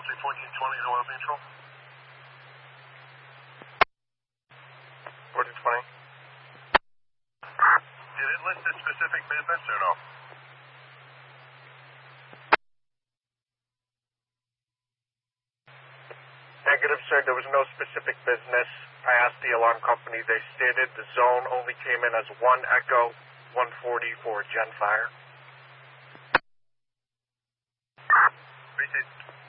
Delta 1420 to Oil Neutral. 1420. Did it list a specific business or no? Negative, sir. There was no specific business. I asked the alarm company. They stated the zone only came in as 1 Echo 140 for Genfire. Appreciate it.